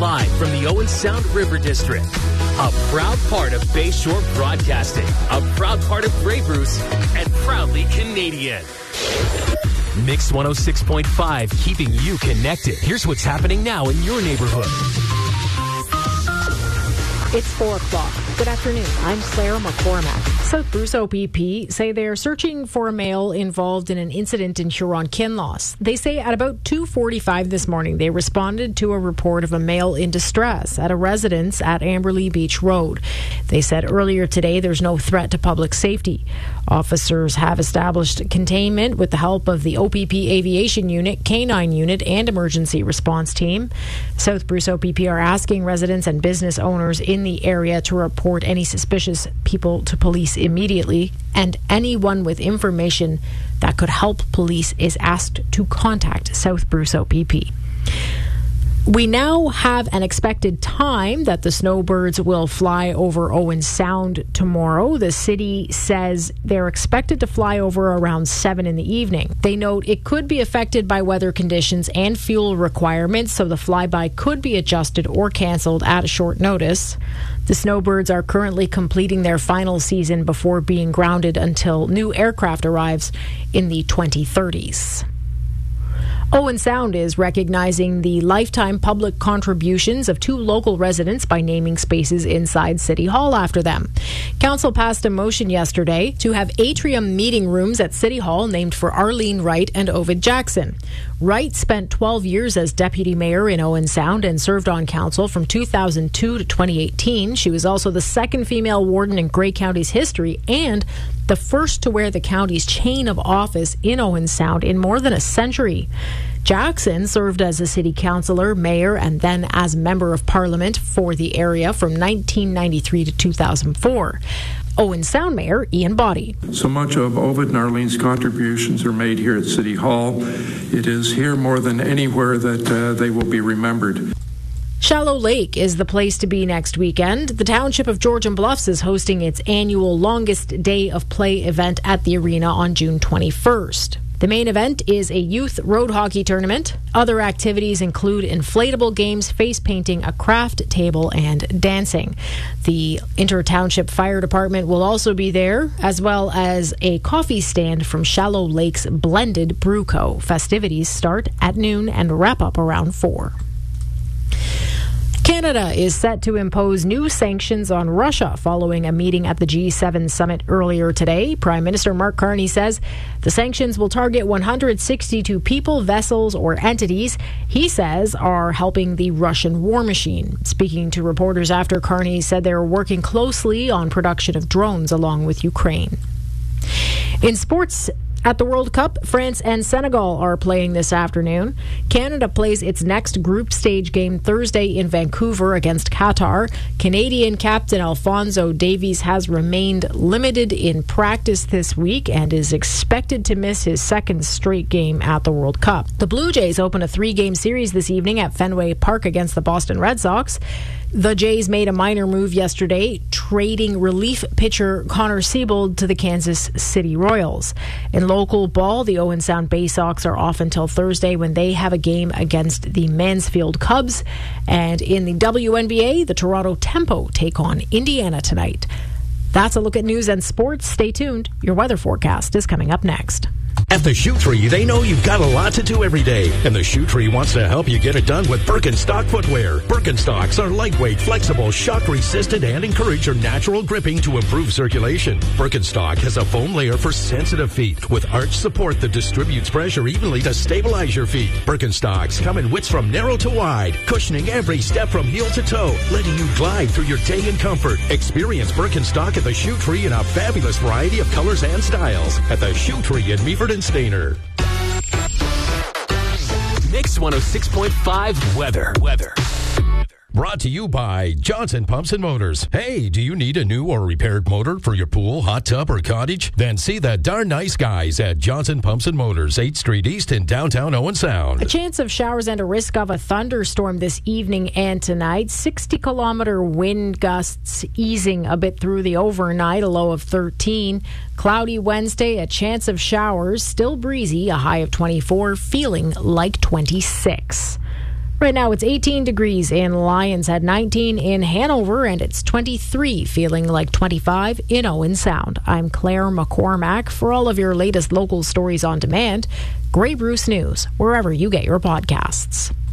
live from the Owen Sound River District. A proud part of Bayshore Broadcasting, a proud part of Grey Bruce, and proudly Canadian. Mix 106.5, keeping you connected. Here's what's happening now in your neighborhood. It's 4 o'clock. Good afternoon. I'm Claire McCormack. South Bruce OPP say they're searching for a male involved in an incident in Huron-Kinloss. They say at about 2:45 this morning, they responded to a report of a male in distress at a residence at Amberley Beach Road. They said earlier today there's no threat to public safety. Officers have established containment with the help of the OPP Aviation Unit, Canine Unit, and Emergency Response Team. South Bruce OPP are asking residents and business owners in the area to report any suspicious people to police immediately, and anyone with information that could help police is asked to contact South Bruce OPP. We now have an expected time that the snowbirds will fly over Owen Sound tomorrow. The city says they're expected to fly over around 7 in the evening. They note it could be affected by weather conditions and fuel requirements, so the flyby could be adjusted or cancelled at a short notice. The snowbirds are currently completing their final season before being grounded until new aircraft arrives in the 2030s. Owen Sound is recognizing the lifetime public contributions of 2 local residents by naming spaces inside City Hall after them. Council passed a motion yesterday to have atrium meeting rooms at City Hall named for Arlene Wright and Ovid Jackson. Wright spent 12 years as deputy mayor in Owen Sound and served on council from 2002 to 2018. She was also the second female warden in Grey County's history and the first to wear the county's chain of office in Owen Sound in more than a century. Jackson served as a city councillor, mayor, and then as member of parliament for the area from 1993 to 2004. Owen Sound Mayor Ian Boddy. So much of Ovid and Arlene's contributions are made here at City Hall. It is here more than anywhere that they will be remembered. Shallow Lake is the place to be next weekend. The township of Georgian Bluffs is hosting its annual Longest Day of Play event at the arena on June 21st. The main event is a youth road hockey tournament. Other activities include inflatable games, face painting, a craft table, and dancing. The Inter-Township Fire Department will also be there, as well as a coffee stand from Shallow Lake's Blended Brew Co. Festivities start at noon and wrap up around 4. Canada is set to impose new sanctions on Russia following a meeting at the G7 summit earlier today. Prime Minister Mark Carney says the sanctions will target 162 people, vessels, or entities he says are helping the Russian war machine. Speaking to reporters after, Carney said they were working closely on production of drones along with Ukraine. In sports, at the World Cup, France and Senegal are playing this afternoon. Canada plays its next group stage game Thursday in Vancouver against Qatar. Canadian captain Alphonso Davies has remained limited in practice this week and is expected to miss his second straight game at the World Cup. The Blue Jays open a 3-game series this evening at Fenway Park against the Boston Red Sox. The Jays made a minor move yesterday, trading relief pitcher Connor Siebold to the Kansas City Royals. In local ball, the Owen Sound Bay Sox are off until Thursday when they have a game against the Mansfield Cubs. And in the WNBA, the Toronto Tempo take on Indiana tonight. That's a look at news and sports. Stay tuned. Your weather forecast is coming up next. At the Shoe Tree, they know you've got a lot to do every day, and the Shoe Tree wants to help you get it done with Birkenstock footwear. Birkenstocks are lightweight, flexible, shock-resistant, and encourage your natural gripping to improve circulation. Birkenstock has a foam layer for sensitive feet with arch support that distributes pressure evenly to stabilize your feet. Birkenstocks come in widths from narrow to wide, cushioning every step from heel to toe, letting you glide through your day in comfort. Experience Birkenstock at the Shoe Tree in a fabulous variety of colors and styles at the Shoe Tree in Meaford and Stainer. Mix 106.5 weather. Brought to you by Johnson Pumps and Motors. Hey, do you need a new or repaired motor for your pool, hot tub, or cottage? Then see the darn nice guys at Johnson Pumps and Motors, 8th Street East in downtown Owen Sound. A chance of showers and a risk of a thunderstorm this evening and tonight. 60-kilometer wind gusts easing a bit through the overnight, a low of 13. Cloudy Wednesday, a chance of showers, still breezy, a high of 24, feeling like 26. Right now it's 18 degrees in Lions Head, 19 in Hanover, and it's 23, feeling like 25 in Owen Sound. I'm Claire McCormack. For all of your latest local stories on demand, Grey Bruce News, wherever you get your podcasts.